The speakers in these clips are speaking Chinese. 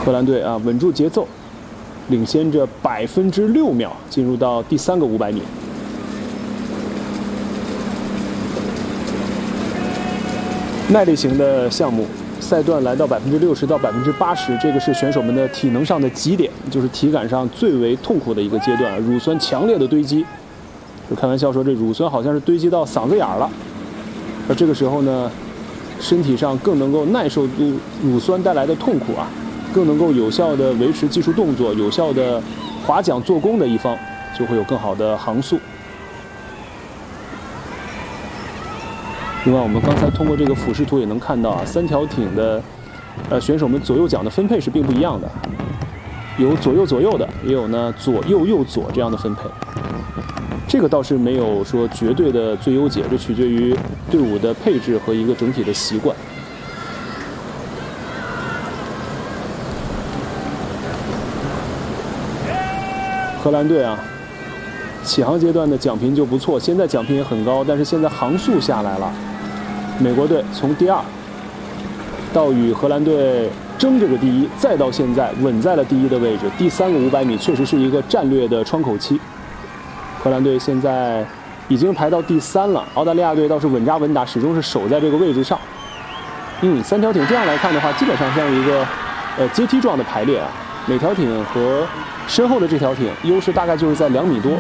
荷兰队啊，稳住节奏，领先着6%秒，进入到第3个500米。耐力型的项目，赛段来到60%到80%，这个是选手们的体能上的极点，就是体感上最为痛苦的一个阶段，乳酸强烈的堆积。就开玩笑说，这乳酸好像是堆积到嗓子眼儿了，而这个时候呢，身体上更能够耐受住乳酸带来的痛苦啊，更能够有效的维持技术动作，有效的划桨做功的一方，就会有更好的航速。另外，我们刚才通过这个俯视图也能看到啊，3条艇的选手们左右桨的分配是并不一样的，有左右左右的，也有呢左右右左这样的分配。这个倒是没有说绝对的最优解，这取决于队伍的配置和一个整体的习惯。荷兰队啊，起航阶段的奖评就不错，现在奖评也很高，但是现在航速下来了。美国队从第2到与荷兰队争这个第1，再到现在稳在了第1的位置。第3个500米确实是一个战略的窗口期。荷兰队现在已经排到第3了，澳大利亚队倒是稳扎稳打，始终是守在这个位置上。3条艇这样来看的话，基本上像一个阶梯状的排列啊，每条艇和身后的这条艇优势大概就是在2米多。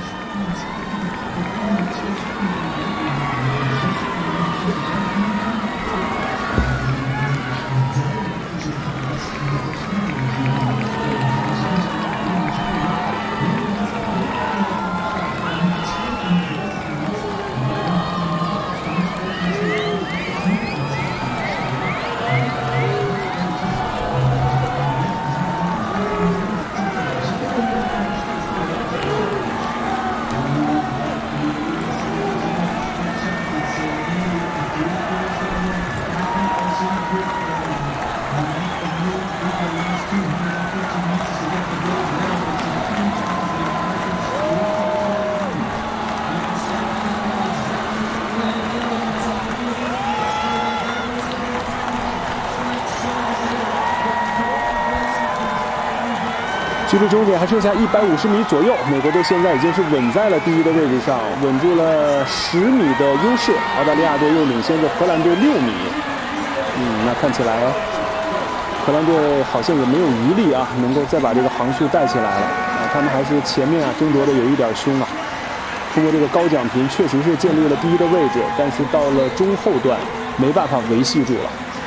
距离终点还剩下150米左右，美国队现在已经是稳在了第1的位置上，稳住了10米的优势。澳大利亚队又领先着荷兰队6米。那看起来荷兰队好像也没有余力啊，能够再把这个航速带起来了啊。他们还是前面啊争夺的有一点凶啊。通过这个高奖评，确实是建立了第1的位置，但是到了中后段没办法维系住了。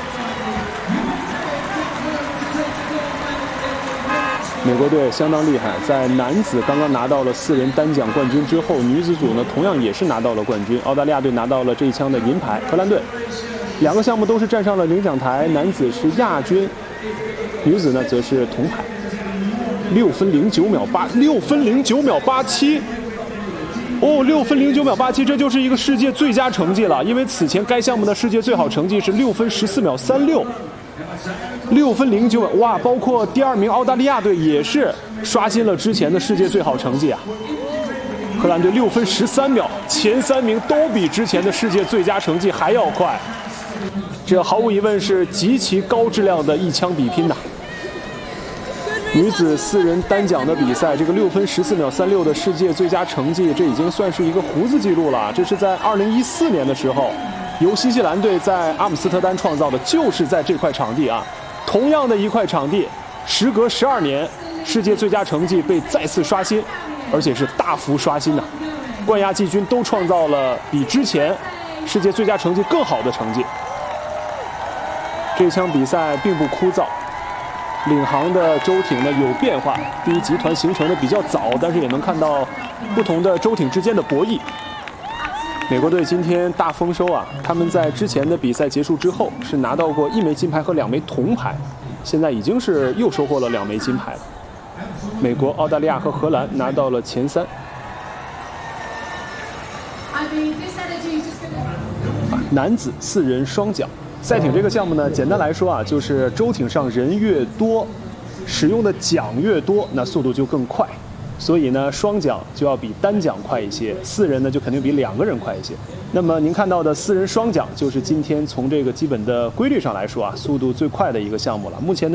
美国队相当厉害，在男子刚刚拿到了4人单桨冠军之后，女子组呢同样也是拿到了冠军。澳大利亚队拿到了这一枪的银牌，荷兰队2个项目都是站上了领奖台，男子是亚军，女子呢则是铜牌。6分09秒8，6分09秒87。6分09秒87，这就是一个世界最佳成绩了，因为此前该项目的世界最好成绩是6分14秒36。6分09秒，哇！包括第2名澳大利亚队也是刷新了之前的世界最好成绩啊。荷兰队6分13秒，前3名都比之前的世界最佳成绩还要快，这毫无疑问是极其高质量的一枪比拼呐。女子4人单桨的比赛，这个6分14秒36的世界最佳成绩，这已经算是一个胡子记录了。这是在2014年的时候，由新西兰队在阿姆斯特丹创造的，就是在这块场地啊。同样的一块场地，时隔12年，世界最佳成绩被再次刷新，而且是大幅刷新的。冠亚季军都创造了比之前世界最佳成绩更好的成绩。这场比赛并不枯燥，领航的舟艇呢有变化，第一集团形成的比较早，但是也能看到不同的舟艇之间的博弈。美国队今天大丰收啊！他们在之前的比赛结束之后是拿到过1枚金牌和2枚铜牌，现在已经是又收获了2枚金牌了。美国、澳大利亚和荷兰拿到了前3。男子4人双桨赛艇这个项目呢，简单来说啊，就是舟艇上人越多，使用的桨越多，那速度就更快。所以呢，双桨就要比单桨快一些，4人呢就肯定比2个人快一些。那么您看到的4人双桨，就是今天从这个基本的规律上来说啊，速度最快的一个项目了。目前呢。